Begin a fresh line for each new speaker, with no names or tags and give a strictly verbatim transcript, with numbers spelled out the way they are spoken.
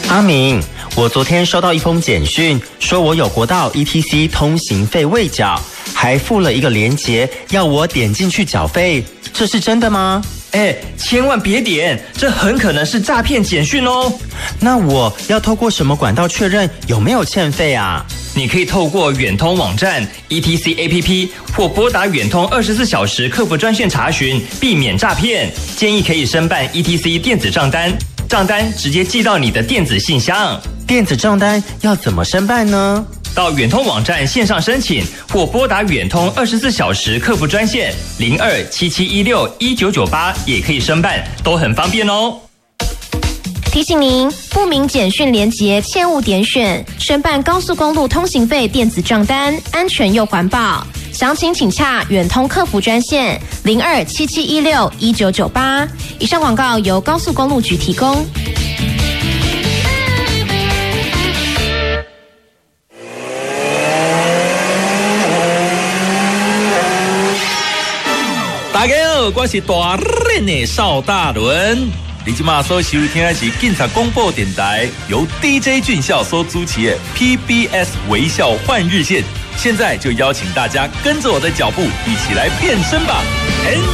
阿明，我昨天收到一封简讯，说我有国道 E T C 通行费未缴，还附了一个连结，要我点进去缴费，这是真的吗？
哎，千万别点，这很可能是诈骗简讯哦。
那我要透过什么管道确认有没有欠费啊？
你可以透过远通网站、E T C A P P 或拨打远通二十四小时客服专线查询，避免诈骗。建议可以申办 E T C 电子账单，账单直接寄到你的电子信箱。
电子账单要怎么申办呢？
到远通网站线上申请，或拨打远通二十四小时客服专线零二七七一六一九九八，也可以申办，都很方便哦。
提醒您，不明简讯连结切勿点选。申办高速公路通行费电子账单，安全又环保。详情请洽远通客服专线零二七七一六一九九八。以上广告由高速公路局提供。
大家好，我是大人的邵大伦。你今马所收听的是警察广播电台，由 D J 俊孝所主持的 P B S 微笑换日线。现在就邀请大家跟着我的脚步，一起来变身吧！